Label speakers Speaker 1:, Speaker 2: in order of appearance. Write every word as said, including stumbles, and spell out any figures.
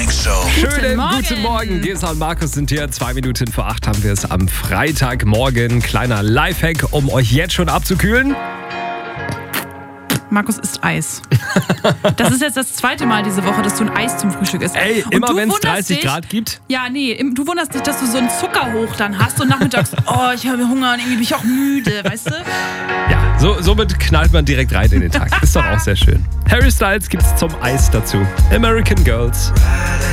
Speaker 1: Morning Show.
Speaker 2: Schönen
Speaker 3: Morgen.
Speaker 2: guten Morgen. Gesa und Markus sind hier. Zwei Minuten vor acht haben wir es am Freitagmorgen. Kleiner Lifehack, um euch jetzt schon abzukühlen.
Speaker 3: Markus isst Eis. Das ist jetzt das zweite Mal diese Woche, dass du ein Eis zum Frühstück isst.
Speaker 2: Ey,
Speaker 3: Und
Speaker 2: immer
Speaker 3: du
Speaker 2: wenn es
Speaker 3: wunderst
Speaker 2: dreißig
Speaker 3: dich-
Speaker 2: Grad gibt.
Speaker 3: Ja, nee, im- du wunderst dich, dass du so einen Zuckerhoch dann hast und nachmittags, oh, ich habe Hunger und irgendwie bin ich auch müde, weißt du?
Speaker 2: Ja, so, somit knallt man direkt rein in den Tag. Ist doch auch sehr schön. Harry Styles gibt's zum Eis dazu. American Girls.